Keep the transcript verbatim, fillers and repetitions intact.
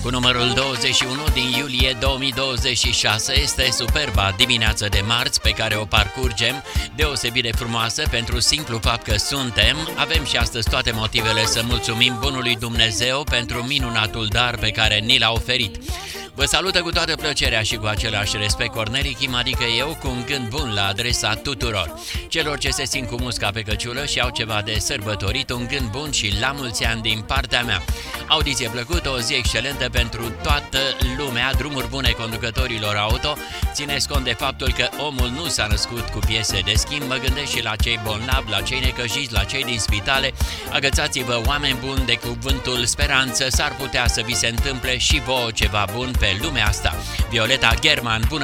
cu numărul douăzeci și unu din iulie două mii douăzeci și șase. Este superba dimineață de marți pe care o parcurgem, deosebit de frumoasă pentru simplu fapt că suntem. Avem și astăzi toate motivele să mulțumim bunului Dumnezeu pentru minunatul dar pe care ni l-a oferit. Vă salută cu toată plăcerea și cu același respect Corneliu Chim, adică eu, cu un gând bun la adresa tuturor celor ce se simt cu musca pe căciulă și au ceva de sărbătorit. Un gând bun și la mulți ani din partea mea. Audiție plăcută, o zi excelentă pentru toată lumea, drumuri bune conducătorilor auto. Țineți cont de faptul că omul nu s-a născut cu piese de schimb. Mă gândesc și la cei bolnavi, la cei necăjiți, la cei din spitale. Agățați-vă, oameni buni, de cuvântul speranță, s-ar putea să vi se întâmple și vouă ceva bun pe lumea asta. Violeta German, bună